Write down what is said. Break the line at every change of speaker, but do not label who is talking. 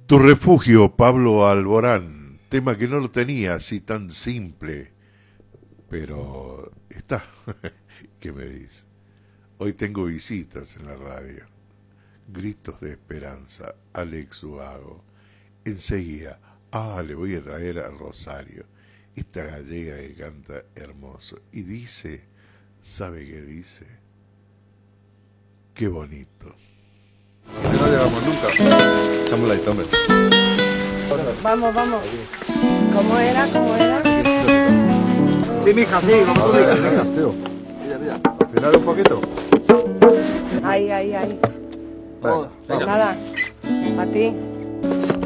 Tu refugio, Pablo Alborán, tema que no lo tenía así tan simple, pero está. ¿Qué me dice? Hoy tengo visitas en la radio. Gritos de esperanza, Alex Ubago. Enseguida, le voy a traer a Rosario, esta gallega que canta hermoso. Y dice, ¿sabe qué dice? Qué bonito.
Que no llegamos nunca. Echamos la hombre.
Vamos, vamos. ¿Cómo era? ¿Cómo era?
Sí, mija, sí, como tú digas. Tío. Al final un poquito.
Ahí.
Vale,
Nada, a ti.